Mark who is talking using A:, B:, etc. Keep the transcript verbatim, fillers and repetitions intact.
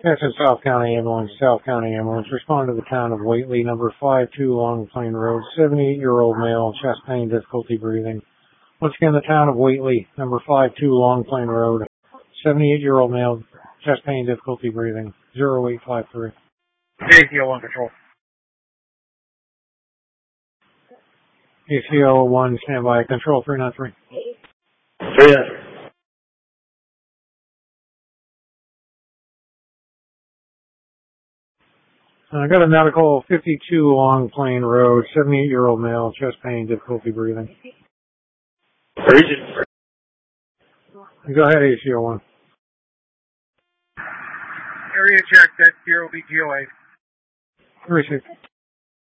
A: Yes, in South County Ambulance, South County Ambulance. Respond to the town of Whately, number five two Long Plain Road, seventy-eight-year-old male, chest pain, difficulty breathing. Once again, the town of Whately, number five two Long Plain Road, seventy-eight-year-old male, chest pain, difficulty breathing, zero eight five three.
B: A C O one control.
A: A C O one, standby, control three nine three.
B: three nine three.
A: I got a medical, fifty-two Long Plain Road, seventy-eight-year-old male, chest pain, difficulty breathing.
B: Region.
A: Go ahead, A C O one.
B: Area check, that's zero B G O A.
A: Receive.